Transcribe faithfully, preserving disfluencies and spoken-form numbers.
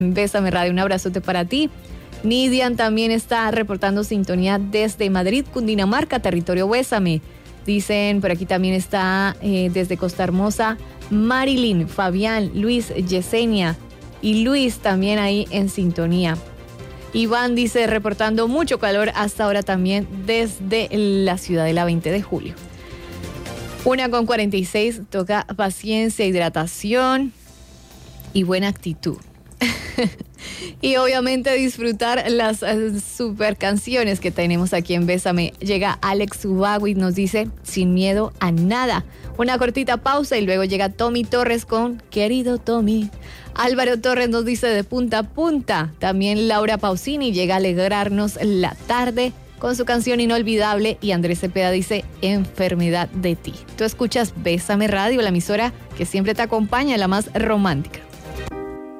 Bésame Radio, un abrazote para ti. Nidian también está reportando sintonía desde Madrid, Cundinamarca, territorio Bésame. Dicen, por aquí también está eh, desde Costa Hermosa, Marilyn, Fabián, Luis, Yesenia y Luis también ahí en sintonía. Iván dice, reportando mucho calor hasta ahora también desde la ciudad de la veinte de julio. Una con cuarenta y seis, toca paciencia, hidratación y buena actitud. Y obviamente disfrutar las uh, super canciones que tenemos aquí en Bésame. Llega Alex Ubago y nos dice, sin miedo a nada. Una cortita pausa y luego llega Tommy Torres con Querido Tommy. Álvaro Torres nos dice de punta a punta. También Laura Pausini llega a alegrarnos la tarde con su canción inolvidable. Y Andrés Cepeda dice, Enfermedad de ti. Tú escuchas Bésame Radio, la emisora que siempre te acompaña, la más romántica.